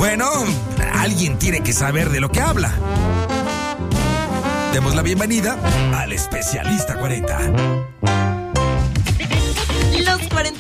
Bueno, alguien tiene que saber de lo que habla. Demos la bienvenida al especialista 40. Los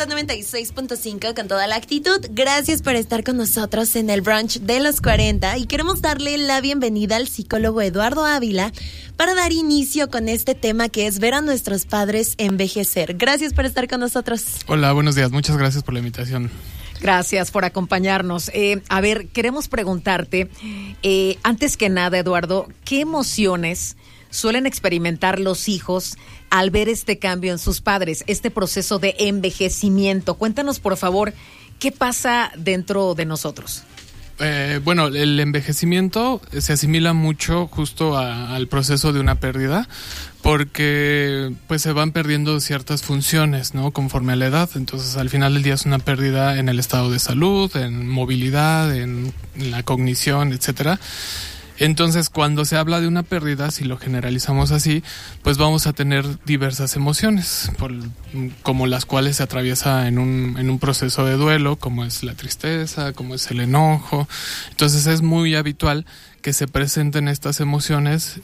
4096.5 con toda la actitud. Gracias por estar con nosotros en el brunch de los 40 y queremos darle la bienvenida al psicólogo Eduardo Ávila para dar inicio con este tema que es ver a nuestros padres envejecer. Gracias por estar con nosotros. Hola, buenos días. Muchas gracias por la invitación. Gracias por acompañarnos. A ver, queremos preguntarte, antes que nada, Eduardo, ¿qué emociones suelen experimentar los hijos al ver este cambio en sus padres, este proceso de envejecimiento? Cuéntanos, por favor, ¿qué pasa dentro de nosotros? Bueno, el envejecimiento se asimila mucho justo al proceso de una pérdida, porque pues se van perdiendo ciertas funciones, ¿no? Conforme a la edad. Entonces, al final del día es una pérdida en el estado de salud, en movilidad, en la cognición, etcétera. Entonces, cuando se habla de una pérdida, si lo generalizamos así, pues vamos a tener diversas emociones, como las cuales se atraviesa en un proceso de duelo, como es la tristeza, como es el enojo. Entonces, es muy habitual que se presenten estas emociones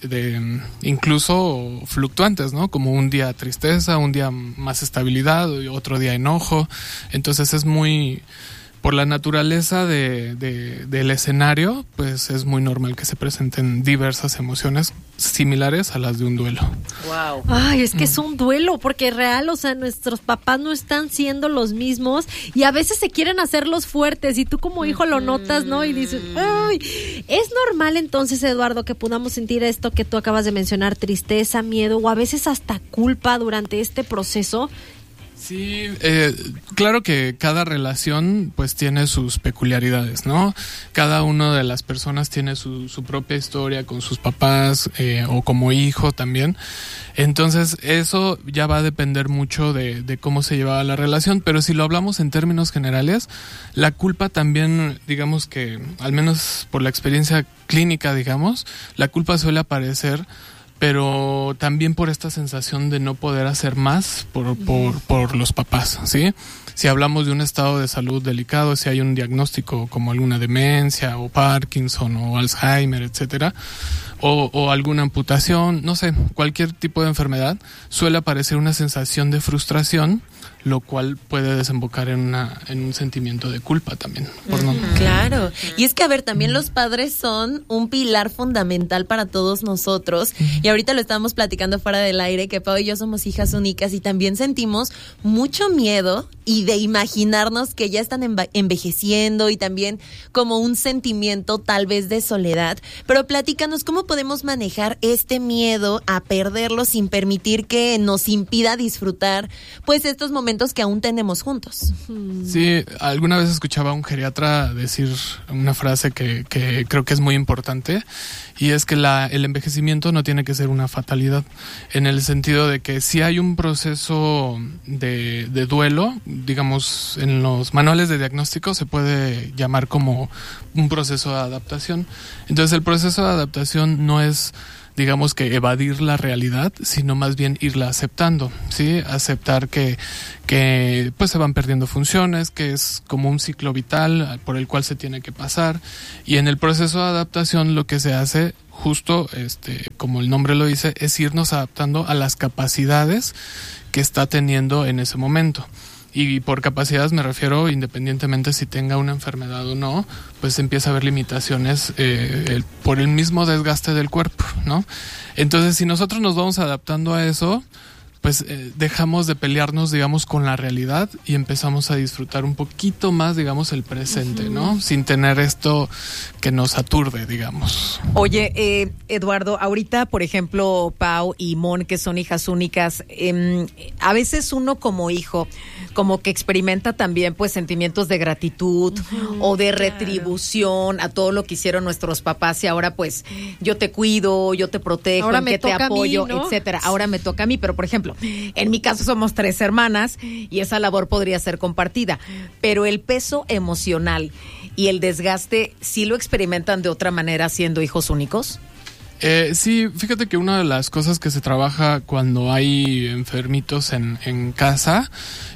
incluso fluctuantes, ¿no? Como un día tristeza, un día más estabilidad, otro día enojo. Entonces, es muy... Por la naturaleza del escenario, pues es muy normal que se presenten diversas emociones similares a las de un duelo. Wow. Ay, es que es un duelo, porque real, o sea, nuestros papás no están siendo los mismos y a veces se quieren hacer los fuertes y tú como hijo lo notas, ¿no? Y dices, ay, es normal entonces, Eduardo, que podamos sentir esto que tú acabas de mencionar, tristeza, miedo o a veces hasta culpa durante este proceso. Sí, claro que cada relación pues tiene sus peculiaridades, ¿no? Cada una de las personas tiene su propia historia con sus papás o como hijo también. Entonces eso ya va a depender mucho de cómo se llevaba la relación, pero si lo hablamos en términos generales, la culpa también, digamos que, al menos por la experiencia clínica, digamos, la culpa suele aparecer, pero también por esta sensación de no poder hacer más por los papás, ¿sí? Si hablamos de un estado de salud delicado, si hay un diagnóstico como alguna demencia o Parkinson o Alzheimer, etcétera, o alguna amputación, no sé, cualquier tipo de enfermedad, suele aparecer una sensación de frustración, lo cual puede desembocar en un sentimiento de culpa también. Claro, y es que a ver, también los padres son un pilar fundamental para todos nosotros, y ahorita lo estábamos platicando fuera del aire, que Pau y yo somos hijas únicas y también sentimos mucho miedo y de imaginarnos que ya están envejeciendo y también como un sentimiento tal vez de soledad, pero platícanos cómo podemos manejar este miedo a perderlo sin permitir que nos impida disfrutar pues estos momentos que aún tenemos juntos. Sí, alguna vez escuchaba a un geriatra decir una frase que creo que es muy importante, y es que el envejecimiento no tiene que ser una fatalidad, en el sentido de que si hay un proceso de duelo, digamos, en los manuales de diagnóstico se puede llamar como un proceso de adaptación. Entonces el proceso de adaptación no es, digamos, que evadir la realidad, sino más bien irla aceptando, ¿sí? Aceptar que pues se van perdiendo funciones, que es como un ciclo vital por el cual se tiene que pasar, y en el proceso de adaptación lo que se hace, justo como el nombre lo dice, es irnos adaptando a las capacidades que está teniendo en ese momento. Y por capacidades me refiero, independientemente si tenga una enfermedad o no, pues empieza a haber limitaciones por el mismo desgaste del cuerpo, ¿no? Entonces, si nosotros nos vamos adaptando a eso, pues dejamos de pelearnos, digamos, con la realidad y empezamos a disfrutar un poquito más, digamos, el presente, ¿no? Sin tener esto que nos aturde, digamos. Oye, Eduardo, ahorita, por ejemplo, Pau y Mon, que son hijas únicas, a veces uno como hijo, como que experimenta también, pues, sentimientos de gratitud o de retribución a todo lo que hicieron nuestros papás, y ahora, pues, yo te cuido, yo te protejo, ahora en que te apoyo, ¿no? Etcétera. Ahora me toca a mí, pero, por ejemplo, en mi caso somos 3 hermanas y esa labor podría ser compartida, pero el peso emocional y el desgaste, ¿sí lo experimentan de otra manera siendo hijos únicos? Sí, fíjate que una de las cosas que se trabaja cuando hay enfermitos en casa,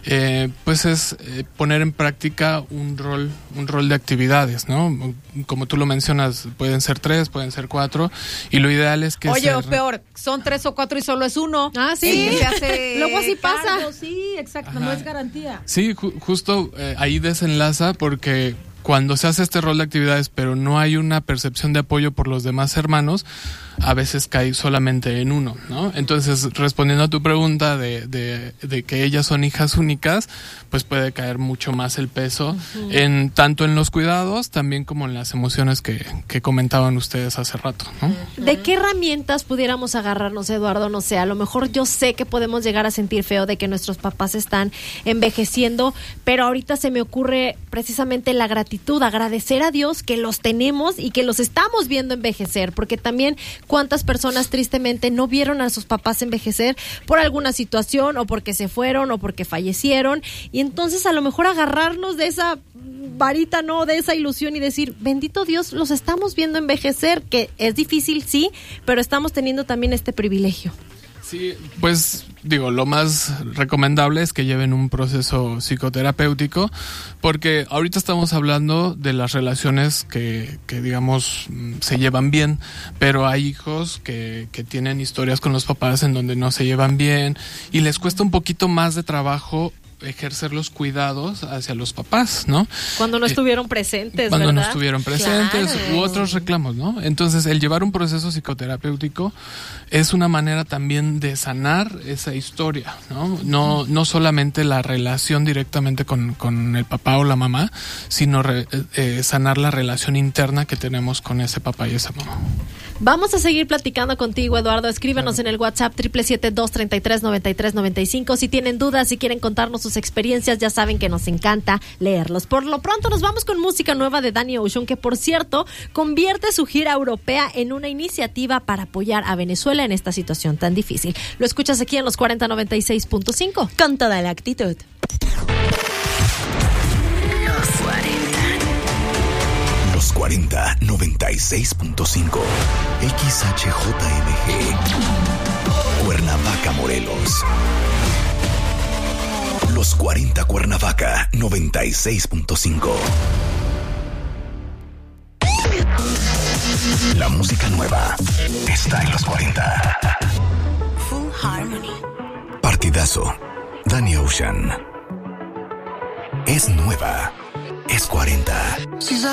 pues es poner en práctica un rol de actividades, ¿no? Como tú lo mencionas, pueden ser 3, pueden ser 4, y lo ideal es que Oye, o peor, son 3 o 4 y solo es uno. Ah, sí. El que se hace Luego así pasa. cargo. Sí, exacto, no es garantía. Sí, justo ahí desenlaza porque cuando se hace este rol de actividades pero no hay una percepción de apoyo por los demás hermanos, a veces cae solamente en uno, ¿no? Entonces, respondiendo a tu pregunta de que ellas son hijas únicas, pues puede caer mucho más el peso tanto en los cuidados, también como en las emociones que comentaban ustedes hace rato, ¿no? ¿De qué herramientas pudiéramos agarrarnos, Eduardo? No sé, a lo mejor yo sé que podemos llegar a sentir feo de que nuestros papás están envejeciendo, pero ahorita se me ocurre precisamente la gratitud, agradecer a Dios que los tenemos y que los estamos viendo envejecer, porque también cuántas personas tristemente no vieron a sus papás envejecer por alguna situación o porque se fueron o porque fallecieron, y entonces a lo mejor agarrarnos de esa varita, ¿no? De esa ilusión y decir, bendito Dios, los estamos viendo envejecer, que es difícil, sí, pero estamos teniendo también este privilegio. Sí, pues digo, lo más recomendable es que lleven un proceso psicoterapéutico, porque ahorita estamos hablando de las relaciones que digamos se llevan bien, pero hay hijos que tienen historias con los papás en donde no se llevan bien y les cuesta un poquito más de trabajo ejercer los cuidados hacia los papás, ¿no? Cuando no estuvieron presentes, cuando ¿verdad? no estuvieron presentes, Claro. u otros reclamos, ¿no? Entonces, el llevar un proceso psicoterapéutico es una manera también de sanar esa historia, ¿no? No solamente la relación directamente con el papá o la mamá, sino sanar la relación interna que tenemos con ese papá y esa mamá. Vamos a seguir platicando contigo, Eduardo. Escríbanos en el WhatsApp 777-233-9395. Si tienen dudas, si quieren contarnos sus experiencias, ya saben que nos encanta leerlos. Por lo pronto nos vamos con música nueva de Danny Ocean, que por cierto convierte su gira europea en una iniciativa para apoyar a Venezuela en esta situación tan difícil. Lo escuchas aquí en los 4096.5. Con toda la actitud. Los 40 96.5 XHJMG Cuernavaca, Morelos. Los 40 Cuernavaca 96.5. La música nueva está en los 40. Full Harmony. Partidazo. Danny Ocean. Es nueva. Es 40.